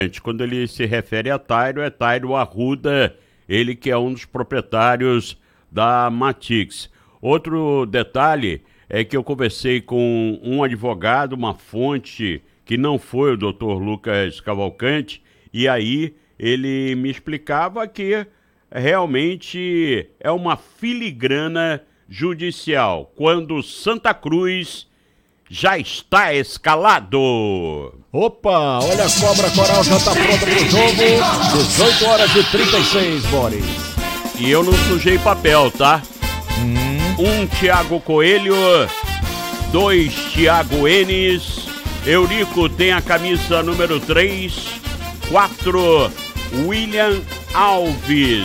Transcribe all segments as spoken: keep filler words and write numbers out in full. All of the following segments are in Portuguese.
Quando ele se refere a Tairo, é Tairo Arruda, ele que é um dos proprietários da Matix. Outro detalhe é que eu conversei com um advogado, uma fonte que não foi o doutor Lucas Cavalcante, e aí ele me explicava que realmente é uma filigrana judicial, quando Santa Cruz já está escalado. Opa, olha a cobra coral, já tá pronta pro jogo. dezoito horas e trinta e seis, Boris. E eu não sujei papel, tá? Hum. Um Thiago Coelho, dois Thiago Enes, Eurico tem a camisa número três, quatro William Alves,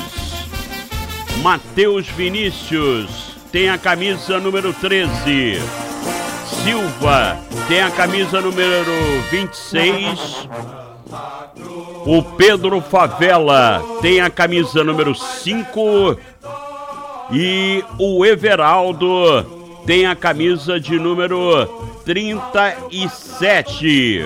Matheus Vinícius tem a camisa número treze, Silva tem a camisa número vinte e seis, o Pedro Favela tem a camisa número cinco e o Everaldo tem a camisa de número trinta e sete.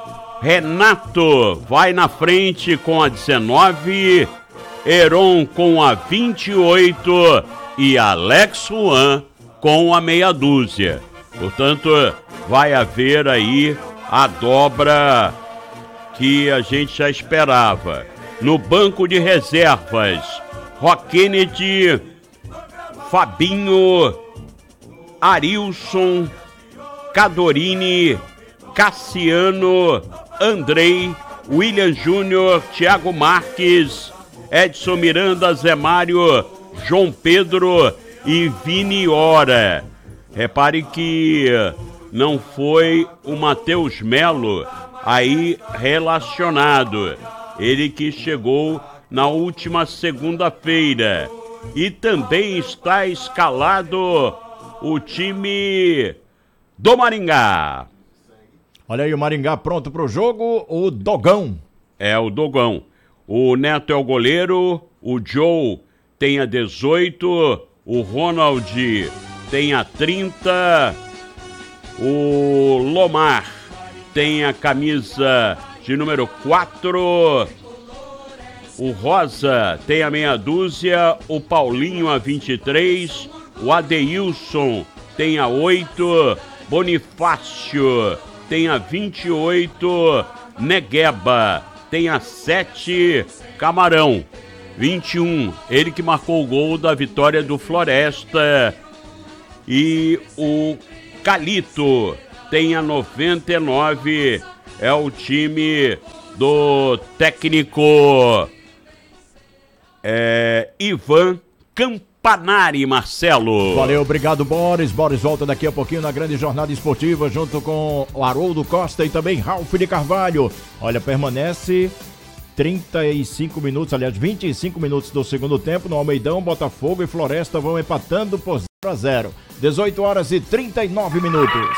Renato vai na frente com a dezenove, Heron com a vinte e oito e Alex Juan com a meia dúzia. Portanto, vai haver aí a dobra que a gente já esperava. No banco de reservas, Rock Kennedy, Fabinho, Arilson, Cadorini, Cassiano, Andrei, William Júnior, Thiago Marques, Edson Miranda, Zé Mário, João Pedro e Vini Ora. Repare que não foi o Matheus Melo aí relacionado. Ele que chegou na última segunda-feira. E também está escalado o time do Maringá. Olha aí o Maringá pronto pro jogo, o Dogão. É, o Dogão. O Neto é o goleiro, o Joe tem a dezoito, o Ronald tem a trinta, o Lomar tem a camisa de número quatro, o Rosa tem a meia dúzia, o Paulinho a vinte e três, o Adeilson tem a oito, Bonifácio tem a vinte e oito, Negueba tem a sete, Camarão vinte e um, ele que marcou o gol da vitória do Floresta, e o Calito tem a noventa e nove, é o time do técnico é, Ivan Campanari, Marcelo. Valeu, obrigado, Boris. Boris volta daqui a pouquinho na grande jornada esportiva, junto com o Haroldo Costa e também Ralf de Carvalho. Olha, permanece trinta e cinco minutos, aliás, vinte e cinco minutos do segundo tempo. No Almeidão, Botafogo e Floresta vão empatando por zero a zero. dezoito horas e trinta e nove minutos.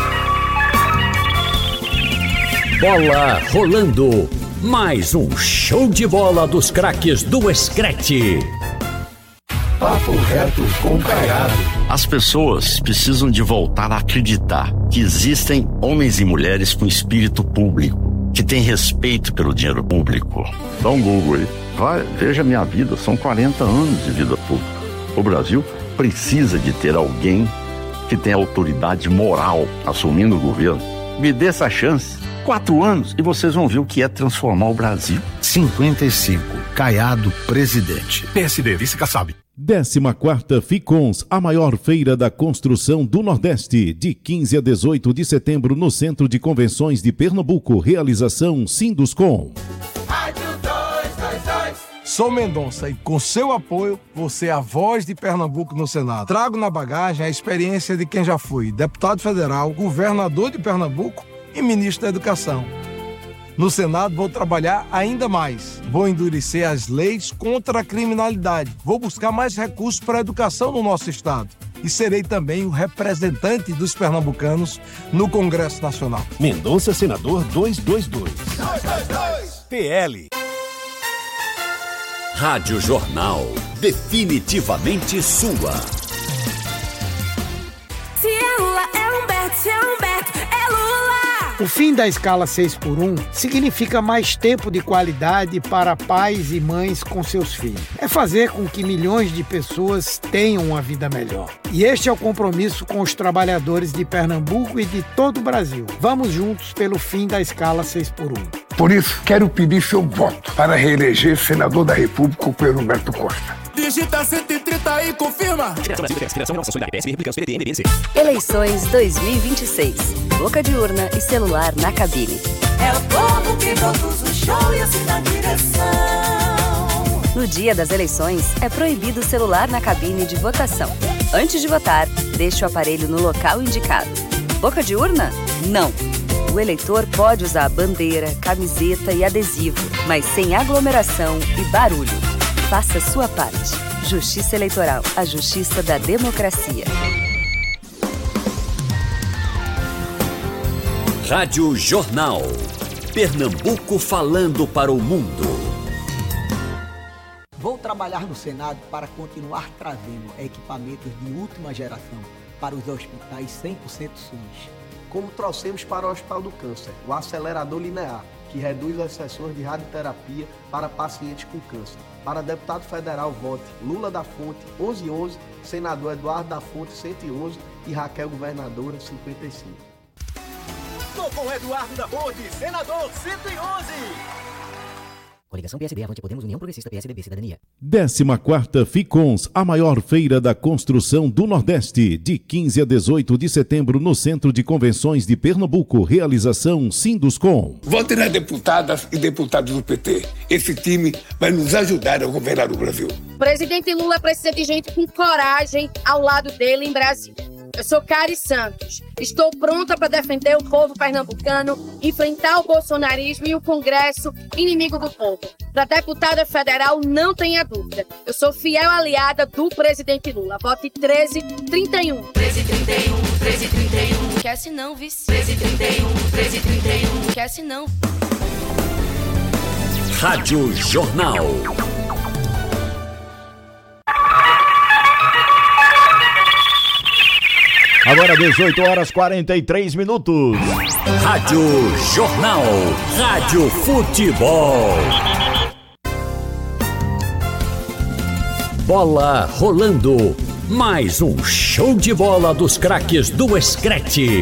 Bola rolando. Mais um show de bola dos craques do Screte. Papo reto com Caiado. As pessoas precisam de voltar a acreditar que existem homens e mulheres com espírito público, que têm respeito pelo dinheiro público. Dá um Google aí. Vai, veja minha vida, são quarenta anos de vida pública. O Brasil precisa de ter alguém que tenha autoridade moral assumindo o governo. Me dê essa chance. Quatro anos e vocês vão ver o que é transformar o Brasil. cinquenta e cinco, Caiado, presidente. P S D, vice-Kassab. décima quarta Ficons, a maior feira da construção do Nordeste, de quinze a dezoito de setembro no Centro de Convenções de Pernambuco. Realização Sinduscom. Rádio dois dois dois. Sou Mendonça e com seu apoio, você é a voz de Pernambuco no Senado. Trago na bagagem a experiência de quem já foi deputado federal, governador de Pernambuco e ministro da Educação. No Senado vou trabalhar ainda mais. Vou endurecer as leis contra a criminalidade. Vou buscar mais recursos para a educação no nosso estado. E serei também o representante dos pernambucanos no Congresso Nacional. Mendonça, senador duzentos e vinte e dois. dois dois dois. P L. Rádio Jornal. Definitivamente sua. Se é Lula, é Humberto. Se é Humberto, é Lula. O fim da escala seis por um significa mais tempo de qualidade para pais e mães com seus filhos. É fazer com que milhões de pessoas tenham uma vida melhor. E este é o compromisso com os trabalhadores de Pernambuco e de todo o Brasil. Vamos juntos pelo fim da escala seis por um. Por isso, quero pedir seu voto para reeleger senador da República o Pedro Roberto Costa. Digita cento e trinta e confirma. Eleições dois mil e vinte e seis. Boca de urna e celular na cabine. É o povo que produz o show e assim na direção. No dia das eleições, é proibido o celular na cabine de votação. Antes de votar, deixe o aparelho no local indicado. Boca de urna? Não. O eleitor pode usar bandeira, camiseta e adesivo, mas sem aglomeração e barulho. Faça sua parte. Justiça Eleitoral, a justiça da democracia. Rádio Jornal. Pernambuco falando para o mundo. Vou trabalhar no Senado para continuar trazendo equipamentos de última geração para os hospitais cem por cento SUS. Como trouxemos para o Hospital do Câncer, o acelerador linear, que reduz as sessões de radioterapia para pacientes com câncer. Para deputado federal, vote Lula da Fonte, onze onze, senador Eduardo da Fonte, cento e onze e Raquel Governadora, cinquenta e cinco. Tô com Eduardo da Fonte, senador, cento e onze. Coligação P S D, Avante Podemos, União Progressista, P S D B, Cidadania. décima quarta Ficons, a maior feira da construção do Nordeste, de quinze a dezoito de setembro no Centro de Convenções de Pernambuco. Realização Sinduscom. Vote nas deputadas e deputados do P T. Esse time vai nos ajudar a governar o Brasil. O presidente Lula precisa de gente com coragem ao lado dele em Brasília. Eu sou Cari Santos. Estou pronta para defender o povo pernambucano, enfrentar o bolsonarismo e o Congresso inimigo do povo. Para deputada federal, não tenha dúvida. Eu sou fiel aliada do presidente Lula. Vote treze trinta e um. treze trinta e um, treze trinta e um. Quer se não, vice? treze trinta e um, treze trinta e um. Quer se não? Rádio Jornal. Agora dezoito horas e quarenta e três minutos. Rádio Jornal. Rádio Futebol. Bola rolando. Mais um show de bola dos craques do Escrete.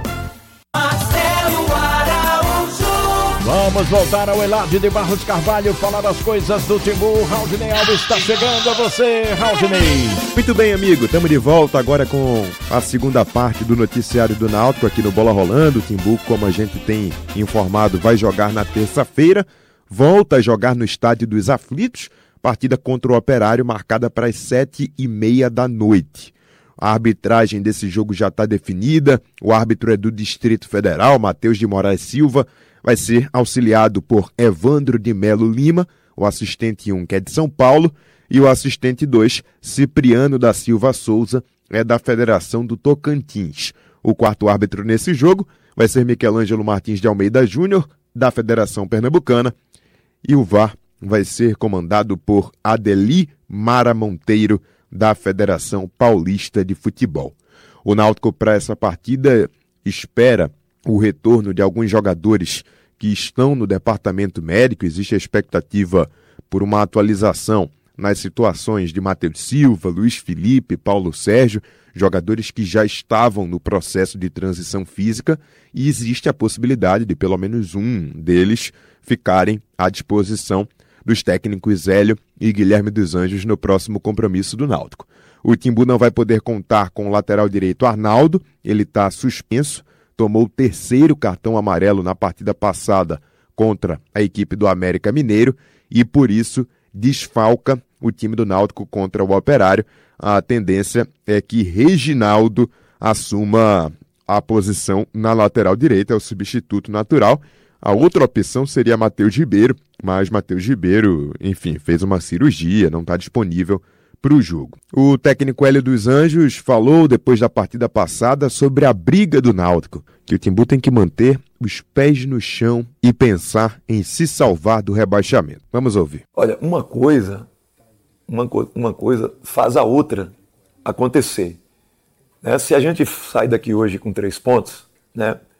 Vamos voltar ao Elade de Barros Carvalho, falar das coisas do Timbu. Raulney Alves está chegando a você, Raulney. Muito bem, amigo, estamos de volta agora com a segunda parte do noticiário do Náutico aqui no Bola Rolando. O Timbu, como a gente tem informado, vai jogar na terça-feira, volta a jogar no Estádio dos Aflitos, partida contra o Operário marcada para as sete e meia da noite. A arbitragem desse jogo já está definida, o árbitro é do Distrito Federal, Matheus de Moraes Silva, vai ser auxiliado por Evandro de Melo Lima, o assistente um que é de São Paulo, e o assistente dois, Cipriano da Silva Souza, é da Federação do Tocantins. O quarto árbitro nesse jogo vai ser Michelangelo Martins de Almeida Júnior, da Federação Pernambucana, e o V A R vai ser comandado por Adeli Mara Monteiro, da Federação Paulista de Futebol. O Náutico, para essa partida, espera o retorno de alguns jogadores que estão no departamento médico. Existe a expectativa por uma atualização nas situações de Matheus Silva, Luiz Felipe, Paulo Sérgio, jogadores que já estavam no processo de transição física, e existe a possibilidade de pelo menos um deles ficarem à disposição dos técnicos Hélio e Guilherme dos Anjos no próximo compromisso do Náutico. O Timbu não vai poder contar com o lateral direito Arnaldo, ele está suspenso, tomou o terceiro cartão amarelo na partida passada contra a equipe do América Mineiro e, por isso, desfalca o time do Náutico contra o Operário. A tendência é que Reginaldo assuma a posição na lateral direita, é o substituto natural. A outra opção seria Matheus Ribeiro, mas Matheus Ribeiro, enfim, fez uma cirurgia, não está disponível para o jogo. O técnico Hélio dos Anjos falou depois da partida passada sobre a briga do Náutico, que o Timbu tem que manter os pés no chão e pensar em se salvar do rebaixamento. Vamos ouvir. Olha, uma coisa, uma, co- uma coisa faz a outra acontecer. Né? Se a gente sai daqui hoje com três pontos, né,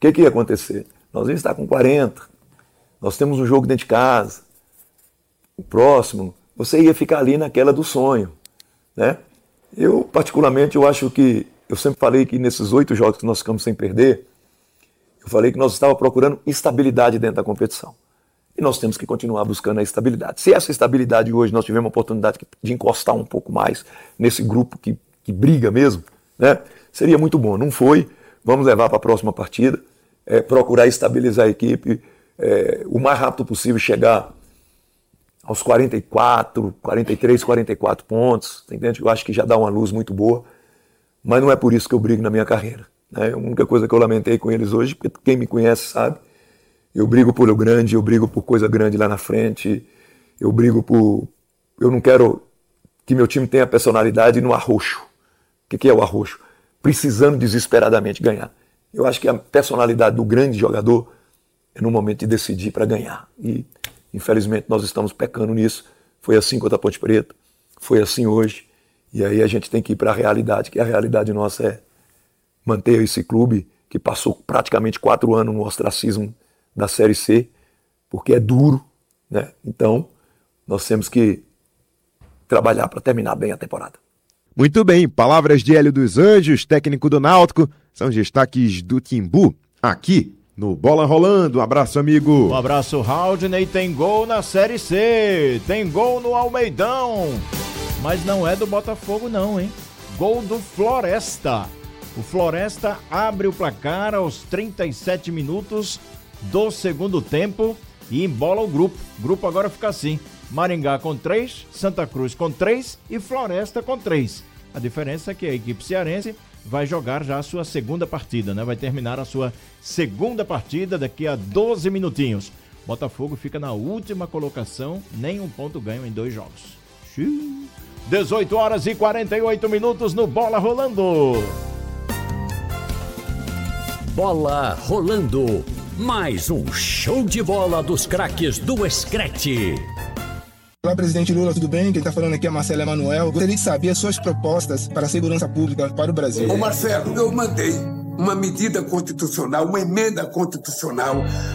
que, que ia acontecer? Nós íamos estar com quarenta, nós temos um jogo dentro de casa, o próximo, você ia ficar ali naquela do sonho, né? Eu, particularmente, eu acho que, eu sempre falei que nesses oito jogos que nós ficamos sem perder, eu falei que nós estávamos procurando estabilidade dentro da competição. E nós temos que continuar buscando a estabilidade. Se essa estabilidade hoje nós tivermos a oportunidade de encostar um pouco mais nesse grupo que, que briga mesmo, né, seria muito bom. Não foi, vamos levar para a próxima partida, é, procurar estabilizar a equipe, é, o mais rápido possível, chegar aos quarenta e quatro, quarenta e três, quarenta e quatro pontos, entende? Eu acho que já dá uma luz muito boa, mas não é por isso que eu brigo na minha carreira, né? A única coisa que eu lamentei com eles hoje, porque quem me conhece sabe, eu brigo por o grande, eu brigo por coisa grande lá na frente, eu brigo por... Eu não quero que meu time tenha personalidade no arroxo. O que, que é o arroxo? Precisando desesperadamente ganhar. Eu acho que a personalidade do grande jogador é no momento de decidir para ganhar. E, infelizmente, nós estamos pecando nisso. Foi assim contra a Ponte Preta, foi assim hoje. E aí a gente tem que ir para a realidade, que a realidade nossa é manter esse clube que passou praticamente quatro anos no ostracismo da Série C, porque é duro, né? Então, nós temos que trabalhar para terminar bem a temporada. Muito bem, palavras de Hélio dos Anjos, técnico do Náutico, são os destaques do Timbu, aqui no Bola Rolando. Um abraço, amigo. Um abraço, Haldney. Tem gol na Série C, tem gol no Almeidão, mas não é do Botafogo não, hein? Gol do Floresta. O Floresta abre o placar aos trinta e sete minutos do segundo tempo e embola o grupo. O grupo agora fica assim: Maringá com três, Santa Cruz com três e Floresta com três. A diferença é que a equipe cearense vai jogar já a sua segunda partida, né? Vai terminar a sua segunda partida daqui a doze minutinhos. Botafogo fica na última colocação, nem um ponto ganho em dois jogos. dezoito horas e quarenta e oito minutos no Bola Rolando. Bola Rolando. Mais um show de bola dos craques do Screte. Olá, presidente Lula, tudo bem? Quem está falando aqui é Marcelo Emanuel. Gostaria de saber as suas propostas para a segurança pública para o Brasil. Ô Marcelo, eu mandei uma medida constitucional, uma emenda constitucional